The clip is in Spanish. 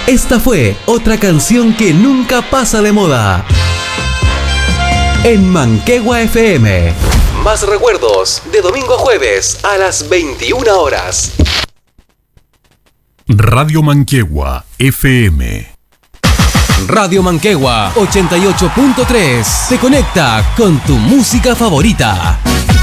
Esta fue otra canción que nunca pasa de moda. En Manquehue FM. Más recuerdos de domingo a jueves a las 21 horas. Radio Manquehue FM. Radio Manquehue 88.3 te conecta con tu música favorita.